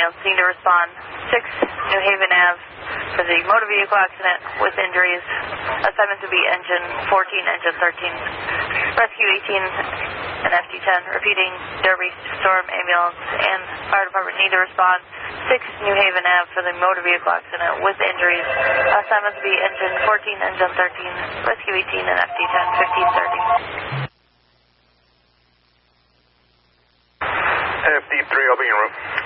ambulance need to respond. 6 New Haven Ave for the motor vehicle accident with injuries. Assignment to be engine 14, engine 13. Rescue 18 and FD10. Repeating, Derby Storm Ambulance and Fire Department need to respond. 6 New Haven Ave for the motor vehicle accident with injuries. Assignment to be engine 14, engine 13. Rescue 18 and FD10, 1530. FD3, I'll be en route.